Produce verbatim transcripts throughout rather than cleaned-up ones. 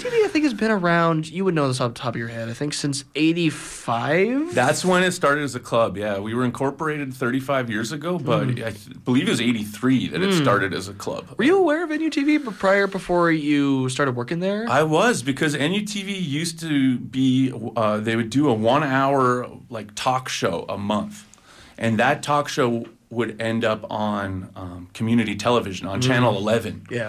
T V, I think, has been around, you would know this off the top of your head, I think since eighty-five? That's when it started as a club, yeah. We were incorporated thirty-five years ago, but mm. I th- believe it was eighty-three that mm. it started as a club. Were you aware of N U T V prior, before you started working there? I was, because N U T V used to be, uh, they would do a one-hour like talk show a month. And that talk show would end up on um, community television, on mm. Channel eleven. Yeah.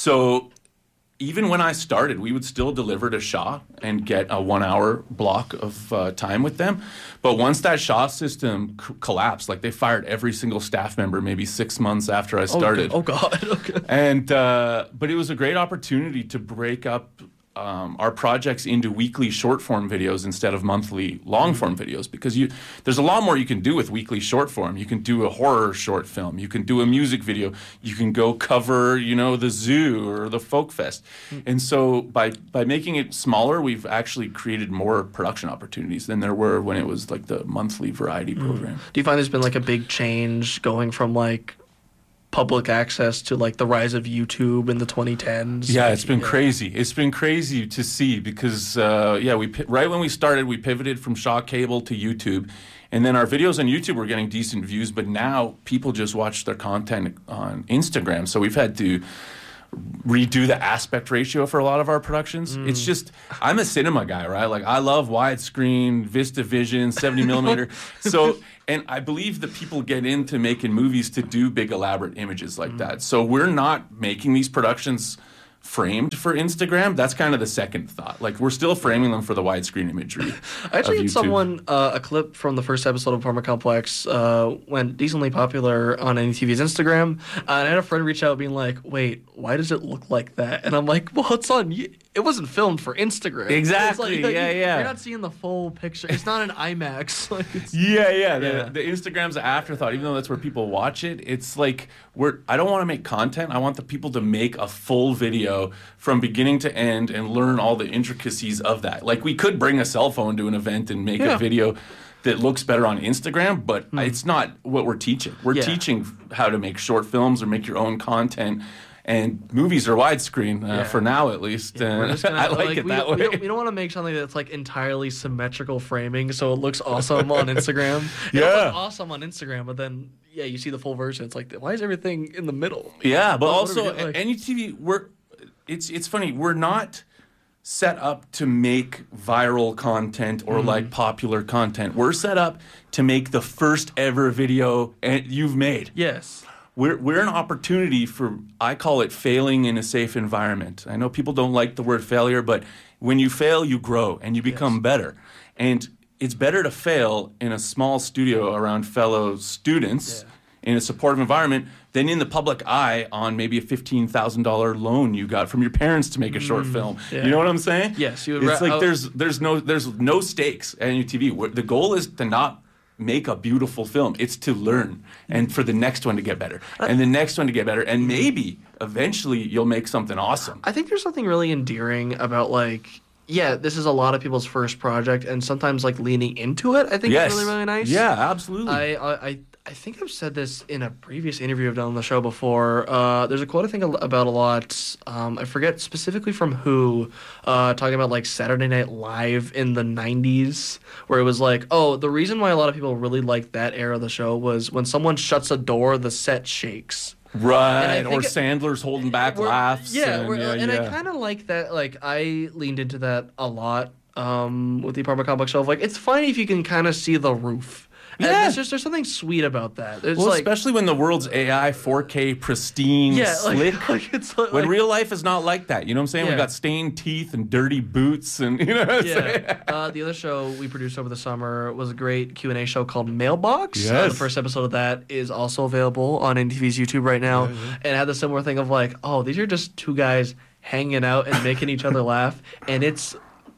So even when I started, we would still deliver to Shaw and get a one-hour block of uh, time with them. But once that Shaw system c- collapsed, like they fired every single staff member maybe six months after I started. Oh, God. Okay. And uh, but it was a great opportunity to break up Um, our projects into weekly short-form videos instead of monthly long-form videos, because you there's a lot more you can do with weekly short-form. You can do a horror short film. You can do a music video. You can go cover, you know, the zoo or the folk fest. Mm. And so by by making it smaller, we've actually created more production opportunities than there were when it was like the monthly variety mm. program. Do you find there's been like a big change going from like public access to like the rise of YouTube in the twenty tens? Yeah, it's been yeah. crazy. It's been crazy to see because, uh, yeah, we right when we started, we pivoted from Shaw Cable to YouTube. And then our videos on YouTube were getting decent views, but now people just watch their content on Instagram. So we've had to redo the aspect ratio for a lot of our productions. Mm. It's just, I'm a cinema guy, right? Like, I love widescreen, Vista Vision, seventy millimeter. So, and I believe that people get into making movies to do big, elaborate images like mm. that. So we're not making these productions framed for Instagram. That's kind of the second thought. Like, we're still framing them for the widescreen imagery. I actually had someone, uh, a clip from the first episode of Apartment Complex uh, went decently popular on N U T V's Instagram. Uh, and I had a friend reach out being like, wait, why does it look like that? And I'm like, well, it's on, it wasn't filmed for Instagram. Exactly, like, yeah, you, yeah. You're not seeing the full picture. It's not an IMAX. Like, it's, yeah, yeah. The, yeah. the Instagram's an afterthought, even though that's where people watch it. It's like, we're, I don't want to make content. I want the people to make a full video from beginning to end and learn all the intricacies of that. Like, we could bring a cell phone to an event and make yeah. a video that looks better on Instagram, but mm. it's not what we're teaching. We're yeah. teaching how to make short films or make your own content. And movies are widescreen, uh, yeah. for now at least. Yeah, and gonna, I like, like it we, that we way. Don't, we don't want to make something that's like entirely symmetrical framing so it looks awesome on Instagram. Yeah. It looks awesome on Instagram, but then, yeah, you see the full version. It's like, why is everything in the middle? Yeah, but what also, like? N U T V, we're, it's, it's funny, we're not set up to make viral content or mm-hmm. like popular content. We're set up to make the first ever video you've made. Yes. We're we're an opportunity for, I call it failing in a safe environment. I know people don't like the word failure, but when you fail, you grow and you become yes. better. And it's better to fail in a small studio around fellow students yeah. in a supportive environment than in the public eye on maybe a fifteen thousand dollars loan you got from your parents to make a short mm, film. Yeah. You know what I'm saying? Yes. You would it's ra- like I'll, there's there's no there's no stakes at N U T V. The goal is to not make a beautiful film. It's to learn and for the next one to get better and the next one to get better, and maybe eventually you'll make something awesome. I think there's something really endearing about, like, yeah, this is a lot of people's first project, and sometimes like leaning into it I think yes. is really, really nice. Yeah, absolutely. I, I I think I've said this in a previous interview I've done on the show before. Uh, there's a quote I think about a lot. Um, I forget specifically from who, uh, talking about like Saturday Night Live in the nineties, where it was like, oh, the reason why a lot of people really liked that era of the show was when someone shuts a door, the set shakes. Right, or Sandler's holding back laughs. Yeah, and, yeah, and yeah. I kind of like that. Like, I leaned into that a lot um, with the Apartment Complex show. Like, it's fine if you can kind of see the roof. Yeah. There's just there's something sweet about that. It's well, like, especially when the world's A I, four K, pristine, yeah, slick. Like, like it's like, when real life is not like that. You know what I'm saying? Yeah. We got stained teeth and dirty boots, and you know what I'm yeah. saying? uh, the other show we produced over the summer was a great Q and A show called Mailbox. Yes. Uh, the first episode of that is also available on N T V's YouTube right now, yeah, yeah. and it had the similar thing of like, oh, these are just two guys hanging out and making each other laugh, and it's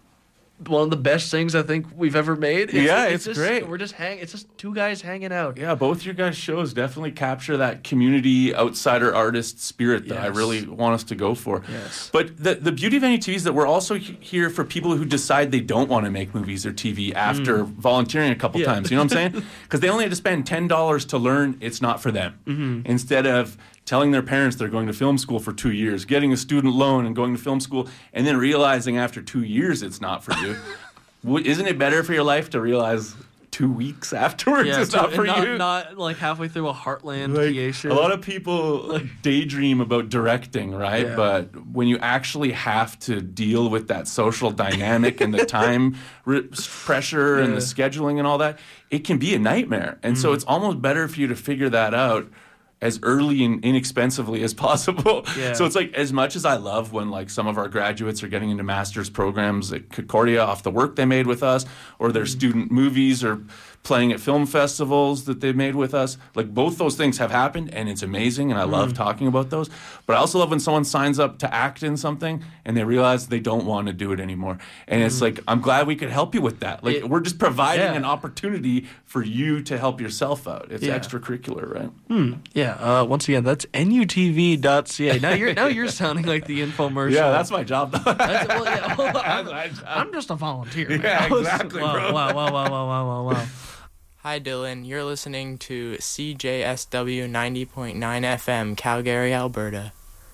one of the best things I think we've ever made. It's, yeah, it's, it's, just, great. We're just hang. It's just two guys hanging out. Yeah, both your guys' shows definitely capture that community outsider artist spirit that yes. I really want us to go for. Yes. But the the beauty of N U T V is that we're also he- here for people who decide they don't want to make movies or T V after mm. volunteering a couple yeah. times. You know what I'm saying? Because they only had to spend ten dollars to learn it's not for them. Mm-hmm. Instead of telling their parents they're going to film school for two years, getting a student loan and going to film school, and then realizing after two years it's not for you. W- Isn't it better for your life to realize two weeks afterwards Yeah, it's so- not for and not, you? not like halfway through a Heartland Like, P A show. a lot of people daydream about directing, right? Yeah. But when you actually have to deal with that social dynamic and the time re- pressure and the Yeah. scheduling and all that, it can be a nightmare. And Mm. so it's almost better for you to figure that out as early and inexpensively as possible. Yeah. So it's like, as much as I love when like some of our graduates are getting into master's programs at Concordia off the work they made with us, or their student movies, or playing at film festivals that they made with us, like both those things have happened and it's amazing and I love talking about those. But I also love when someone signs up to act in something and they realize they don't want to do it anymore. And it's like, I'm glad we could help you with that. Like, It- we're just providing yeah. an opportunity for you to help yourself out. It's Yeah. extracurricular, right? Yeah, uh, once again, that's N U T V dot C A. Now you're now you're sounding like the infomercial. Yeah, that's my job, though. That's, well, yeah, well, I'm, my job. I'm just a volunteer. Man. Yeah, I was- exactly, wow, bro. Wow, wow, wow, wow, wow, wow, wow. Hi, Dylan. You're listening to C J S W ninety point nine F M, Calgary, Alberta.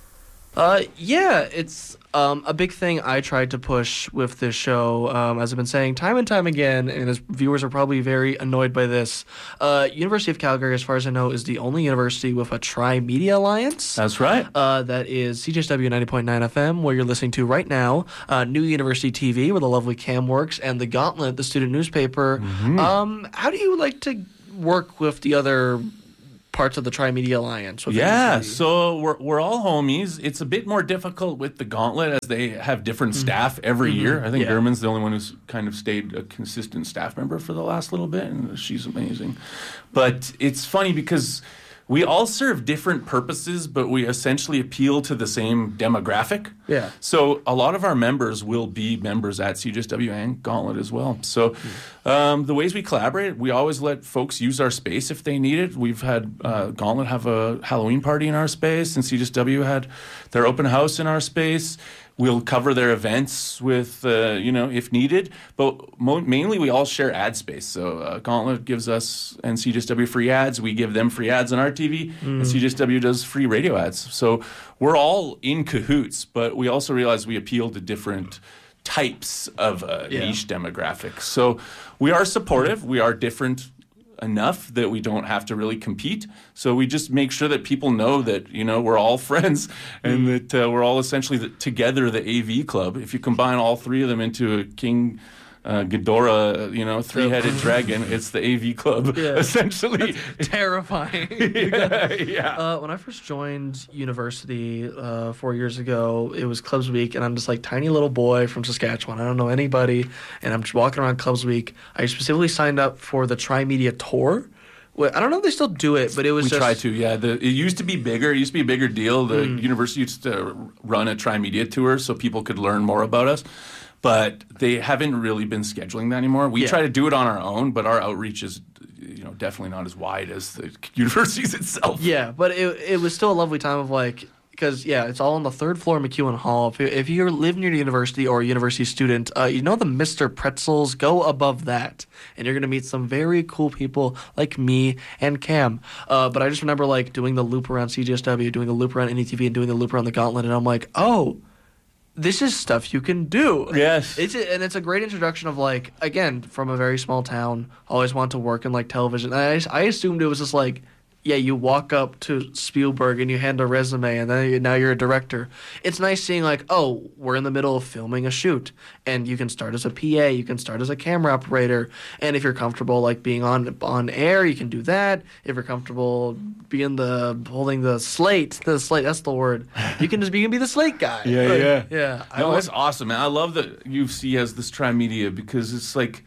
Uh, yeah, it's um, a big thing I tried to push with this show, um, as I've been saying time and time again, and as viewers are probably very annoyed by this. Uh, University of Calgary, as far as I know, is the only university with a Tri-Media Alliance. That's right. Uh, that is C J S W ninety point nine F M, where you're listening to right now, uh, New University T V, where the lovely Cam works, and The Gauntlet, the student newspaper. Mm-hmm. Um, how do you like to work with the other parts of the Tri-Media Alliance? within Yeah, the city? so we're we're all homies. It's a bit more difficult with the Gauntlet as they have different staff every year. I think Mm-hmm. Yeah. German's the only one who's kind of stayed a consistent staff member for the last little bit, and she's amazing. But it's funny because we all serve different purposes, but we essentially appeal to the same demographic. Yeah. So a lot of our members will be members at C J S W and Gauntlet as well. So um, the ways we collaborate, we always let folks use our space if they need it. We've had uh, Gauntlet have a Halloween party in our space, and C J S W had their open house in our space. We'll cover their events with, uh, you know, if needed. But mo- mainly we all share ad space. So uh, Gauntlet gives us and C J S W free ads. We give them free ads on our T V. And C J S W does free radio ads. So we're all in cahoots, but we also realize we appeal to different types of uh, Yeah. niche demographics. So we are supportive. We are different enough that we don't have to really compete. So we just make sure that people know that, you know, we're all friends and that uh, we're all essentially the, together the A V club. If you combine all three of them into a King uh, Ghidorah, you know, three-headed dragon, it's the A V club, Yeah. essentially. Terrifying. yeah, yeah. Uh, when I first joined university uh, four years ago, it was Clubs Week, and I'm just like tiny little boy from Saskatchewan. I don't know anybody, and I'm just walking around Clubs Week. I specifically signed up for the Tri-Media Tour. Well, I don't know if they still do it, but it was We just try to, yeah. The, it used to be bigger. It used to be a bigger deal. The university used to run a Tri-Media tour so people could learn more about us. But they haven't really been scheduling that anymore. We Yeah. try to do it on our own, but our outreach is, you know, definitely not as wide as the universities itself. Yeah, but it it was still a lovely time of like, because yeah, it's all on the third floor of McEwen Hall. If you, if you live near the university or a university student, uh, you know the Mister Pretzels, go above that, and you're gonna meet some very cool people like me and Cam. Uh, but I just remember like doing the loop around C J S W, doing the loop around N E T V, and doing the loop around the Gauntlet, and I'm like, oh, this is stuff you can do. Yes. It's a, and it's a great introduction of like, again, from a very small town, always want to work in like television. I, I assumed it was just like, yeah, you walk up to Spielberg and you hand a resume and then you, now you're a director. It's nice seeing like, oh, we're in the middle of filming a shoot and you can start as a P A, you can start as a camera operator, and if you're comfortable like being on on air, you can do that. If you're comfortable being the holding the slate, the slate, that's the word. You can just be you can be the slate guy. Yeah, Like, yeah. yeah. I No, want- it's awesome, man. I love that U C has this Tri-Media because it's like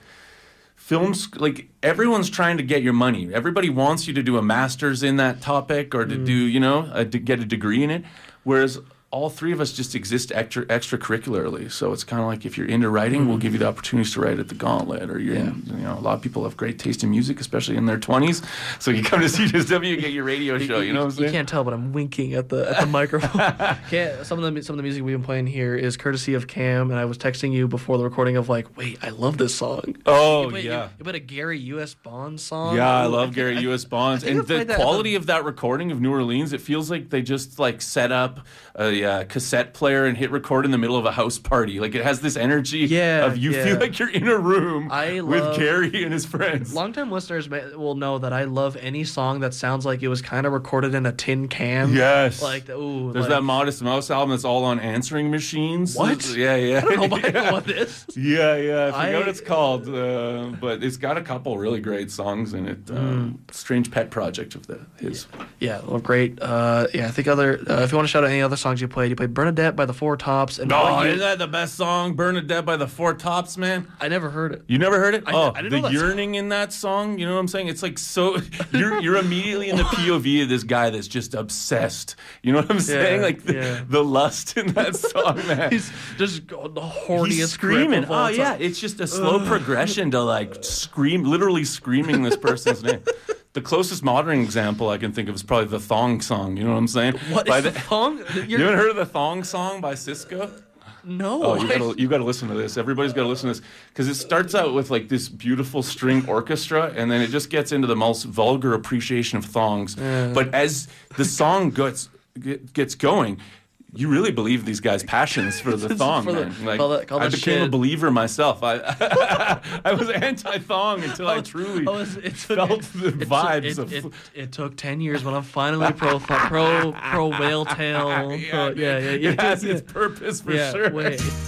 films, like everyone's trying to get your money. Everybody wants you to do a master's in that topic or to do, you know, a, to get a degree in it. Whereas all three of us just exist extra extracurricularly. So it's kind of like if you're into writing, mm. we'll give you the opportunities to write at the Gauntlet. Or you're, yeah. in, you know, a lot of people have great taste in music, especially in their twenties. So you come to C J S W, you get your radio show. You know what I'm saying? You can't tell, but I'm winking at the at the microphone. Can't, some of the some of the music we've been playing here is courtesy of Cam, and I was texting you before the recording of like, wait, I love this song. Oh you played, yeah, you, you played a Gary U S Bonds song. Yeah, I love I Gary I, U S Bonds, and the quality the... of that recording of New Orleans, it feels like they just like set up a uh, cassette player and hit record in the middle of a house party. Like it has this energy yeah, of you yeah. feel like you're in a room I with love, Gary and his friends. Longtime listeners may, will know that I love any song that sounds like it was kind of recorded in a tin can. Yes. Like, ooh. There's like, that Modest Mouse album that's all on answering machines. What? Yeah, yeah. I don't know about yeah. what this. Yeah, yeah. I forget I, what it's called, uh, but it's got a couple really great songs in it. Um, mm. Strange pet project of the his. Yeah, well, great. Uh, yeah, I think other. Uh, if you want to shout out any other songs you played, you played Bernadette by the Four Tops. And oh, you, isn't that the best song, Bernadette by the Four Tops, man? I never heard it. You never heard it? I, oh, I didn't the know that yearning song. in that song. You know what I'm saying? It's like so. You're you're immediately in the P O V of this guy that's just obsessed. You know what I'm saying? Yeah, like the, yeah. the lust in that song, man. He's just the horniest. He's screaming. Of all oh yeah, time. It's just a slow progression to like scream, literally screaming this person's name. The closest modern example I can think of is probably the Thong song. You know what I'm saying? What by is the, the Thong? You haven't heard of the Thong song by Cisco? No. Oh, you gotta, you gotta listen to this. Everybody's gotta listen to this because it starts out with like this beautiful string orchestra, and then it just gets into the most vulgar appreciation of thongs. Uh, but as the song gets gets going, you really believe these guys' passions for the thong, for the, man. Like, call that, call I became shit. a believer myself. I I was anti-thong until I, I truly I was, it took, felt the it, vibes it, of. It, it, it took ten years, but I'm finally pro pro pro whale tail. yeah, pro, yeah, yeah, yeah. It has its purpose for yeah, sure. Wait.